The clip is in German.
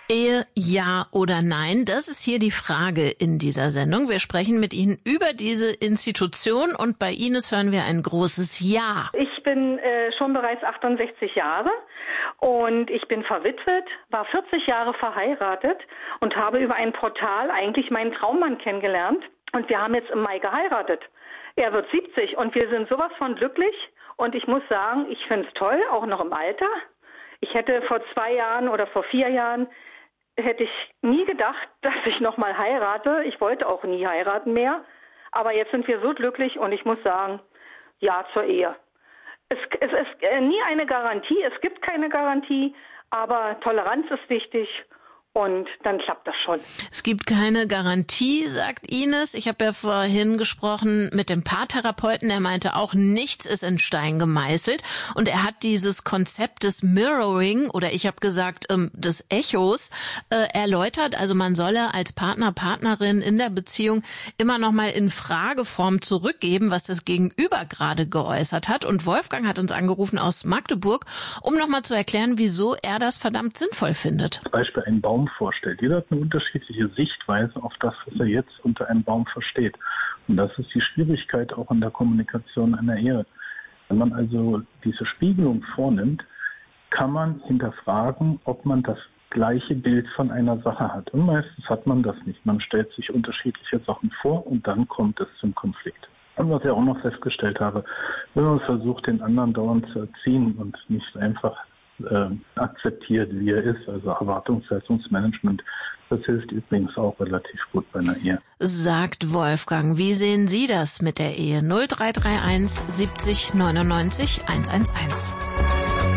Ehe, ja oder nein? Das ist hier die Frage in dieser Sendung. Wir sprechen mit Ihnen über diese Institution und bei Ines hören wir ein großes Ja. Ich bin schon bereits 68 Jahre und ich bin verwitwet, war 40 Jahre verheiratet und habe über ein Portal eigentlich meinen Traummann kennengelernt und wir haben jetzt im Mai geheiratet. Er wird 70 und wir sind sowas von glücklich und ich muss sagen, ich finde es toll, auch noch im Alter. Ich hätte vor 2 Jahren oder vor 4 Jahren hätte ich nie gedacht, dass ich nochmal heirate. Ich wollte auch nie heiraten mehr. Aber jetzt sind wir so glücklich und ich muss sagen, ja zur Ehe. Es ist nie eine Garantie, es gibt keine Garantie, aber Toleranz ist wichtig. Und dann klappt das schon. Es gibt keine Garantie, sagt Ines. Ich habe ja vorhin gesprochen mit dem Paartherapeuten. Er meinte auch, nichts ist in Stein gemeißelt. Und er hat dieses Konzept des Mirroring oder ich habe gesagt des Echos erläutert. Also man solle als Partner, Partnerin in der Beziehung immer noch mal in Frageform zurückgeben, was das Gegenüber gerade geäußert hat. Und Wolfgang hat uns angerufen aus Magdeburg, um noch mal zu erklären, wieso er das verdammt sinnvoll findet. Zum Beispiel ein Baum vorstellt. Jeder hat eine unterschiedliche Sichtweise auf das, was er jetzt unter einem Baum versteht. Und das ist die Schwierigkeit auch in der Kommunikation einer Ehe. Wenn man also diese Spiegelung vornimmt, kann man hinterfragen, ob man das gleiche Bild von einer Sache hat. Und meistens hat man das nicht. Man stellt sich unterschiedliche Sachen vor und dann kommt es zum Konflikt. Und was ich auch noch festgestellt habe, wenn man versucht, den anderen dauernd zu erziehen und nicht einfach akzeptiert, wie er ist, also Erwartungshaltungsmanagement. Das hilft übrigens auch relativ gut bei einer Ehe. Sagt Wolfgang. Wie sehen Sie das mit der Ehe? 0331 70 99 111.